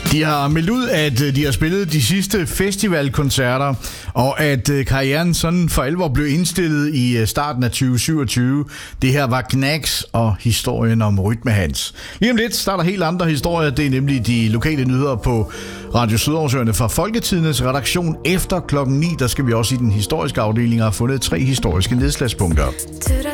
De har meldt ud, at de har spillet de sidste festivalkoncerter, og at karrieren sådan for alvor blev indstillet i starten af 2027. Det her var Gnags og historien om Rytmehans. Lige om lidt starter helt andre historier. Det er nemlig de lokale nyheder på Radio Sydaarvsøerne fra Folketidens redaktion. Efter klokken 9, der skal vi også i den historiske afdeling have fundet 3 historiske nedslagspunkter.